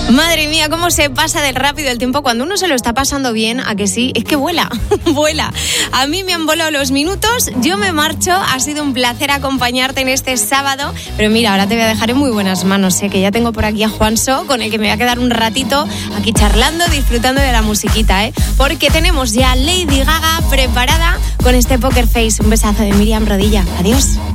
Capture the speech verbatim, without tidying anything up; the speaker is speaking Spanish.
Madre mía, cómo se pasa de rápido el tiempo cuando uno se lo está pasando bien, ¿a que sí? Es que vuela, vuela. A mí me han volado los minutos, yo me marcho, ha sido un placer acompañarte en este sábado, pero mira, ahora te voy a dejar en muy buenas manos, sé que ya tengo por aquí a Juanso, con el que me voy a quedar un ratito aquí charlando, disfrutando de la musiquita, ¿eh? Porque tenemos ya Lady Gaga preparada con este Poker Face. Un besazo de Miriam Rodilla. Adiós.